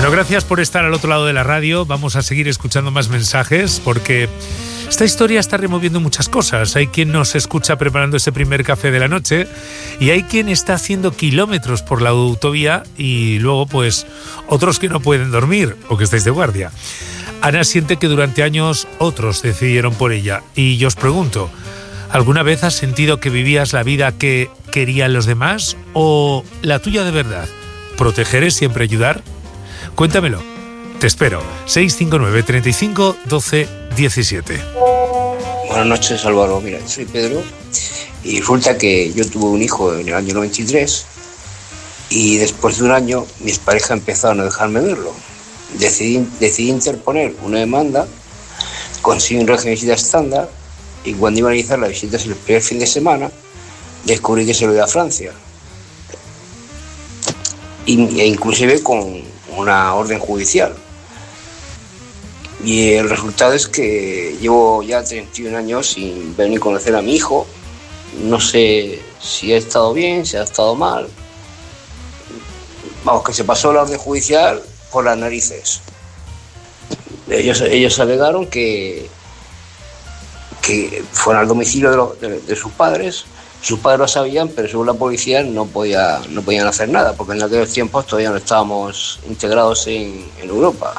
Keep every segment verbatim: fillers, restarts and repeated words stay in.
Bueno, gracias por estar al otro lado de la radio. Vamos a seguir escuchando más mensajes porque esta historia está removiendo muchas cosas. Hay quien nos escucha preparando ese primer café de la noche y hay quien está haciendo kilómetros por la autovía y luego pues otros que no pueden dormir o que estáis de guardia. Ana siente que durante años otros decidieron por ella y yo os pregunto, ¿alguna vez has sentido que vivías la vida que querían los demás o la tuya de verdad? ¿Proteger es siempre ayudar? Cuéntamelo. Te espero. seis cinco nueve, treinta y cinco, doce, diecisiete. Buenas noches, Álvaro. Mira, soy Pedro y resulta que yo tuve un hijo en el año noventa y tres y después de un año mis parejas empezaron a dejarme verlo. Decidí, decidí interponer una demanda, conseguí un régimen de visita estándar y cuando iba a iniciar las visitas el primer fin de semana descubrí que se lo iba a Francia. Y, e inclusive con una orden judicial. Y el resultado es que llevo ya treinta y un años sin venir a conocer a mi hijo. No sé si ha estado bien, si ha estado mal. Vamos, que se pasó la orden judicial por las narices. Ellos, ellos alegaron que, que fueron al domicilio de, lo, de, de sus padres. Sus padres lo sabían, pero según la policía no, podía, no podían hacer nada, porque en aquellos tiempos todavía no estábamos integrados en, en Europa.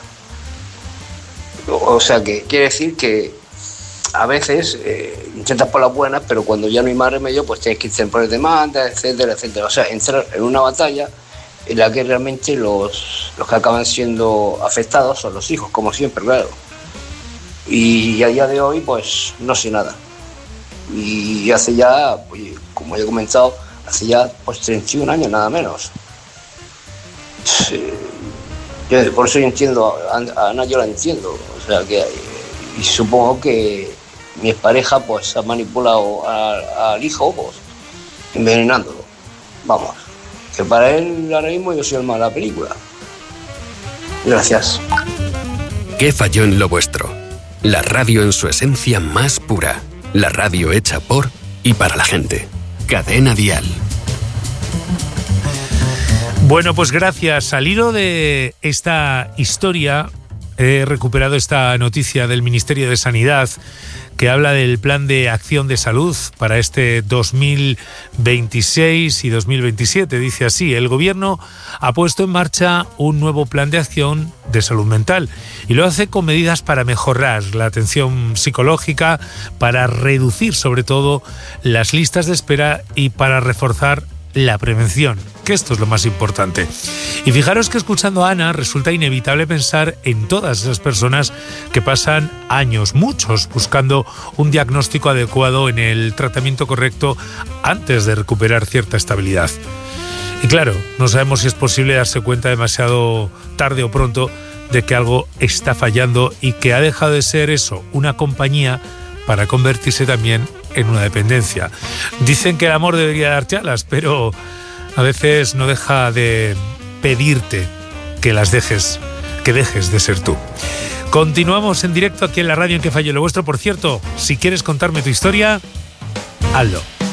O sea que quiere decir que a veces eh, intentas por las buenas, pero cuando ya no hay más remedio, pues tienes que interponer demandas, etcétera, etcétera. O sea, entrar en una batalla en la que realmente los, los que acaban siendo afectados son los hijos, como siempre, claro. Y a día de hoy, pues no sé nada. Y hace ya, pues, como ya he comentado, hace ya pues treinta y un años nada menos. Yo, por eso yo entiendo, a Ana yo la entiendo, o sea que, y supongo que mi expareja pues ha manipulado a, al hijo pues envenenándolo. Vamos, que para él ahora mismo yo soy el malo de la película. Gracias. ¿Qué falló en lo vuestro? La radio en su esencia más pura. La radio hecha por y para la gente. Cadena Dial. Bueno, pues gracias. Al hilo de esta historia, he recuperado esta noticia del Ministerio de Sanidad que habla del Plan de Acción de Salud para este dos mil veintiséis y dos mil veintisiete. Dice así: el Gobierno ha puesto en marcha un nuevo plan de acción de salud mental y lo hace con medidas para mejorar la atención psicológica, para reducir sobre todo las listas de espera y para reforzar la prevención, que esto es lo más importante. Y fijaros que escuchando a Ana resulta inevitable pensar en todas esas personas que pasan años, muchos, buscando un diagnóstico adecuado en el tratamiento correcto antes de recuperar cierta estabilidad. Y claro, no sabemos si es posible darse cuenta demasiado tarde o pronto de que algo está fallando y que ha dejado de ser eso, una compañía, para convertirse también en una dependencia. Dicen que el amor debería darte alas, pero a veces no deja de pedirte que las dejes, que dejes de ser tú. Continuamos en directo aquí en la radio en Que Falló lo Vuestro. Por cierto, si quieres contarme tu historia, hazlo.